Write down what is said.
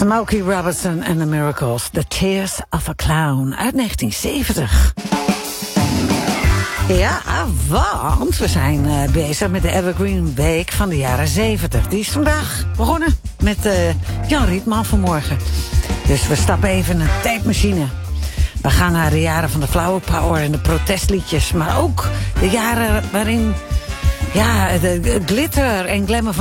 Smokey Robinson and the Miracles, The Tears of a Clown uit 1970. Ja, want we zijn bezig met de Evergreen Week van de jaren 70. Die is vandaag begonnen met Jan Rietman vanmorgen. Dus we stappen even in een tijdmachine. We gaan naar de jaren van de Flower Power en de protestliedjes. Maar ook de jaren waarin de glitter en glamour van